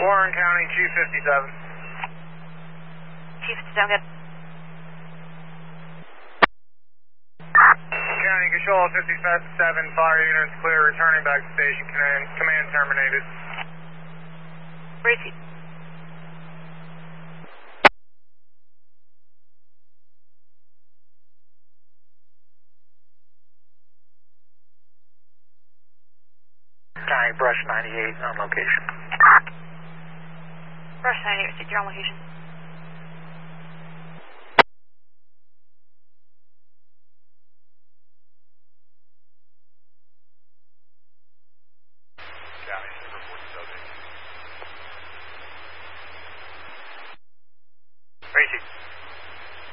Warren County, Chief 57. Chief 57, good. County Control 57, fire units clear, returning back to station. Command terminated. Receive. County Brush 98 on location. Brush 98, received, you're on location.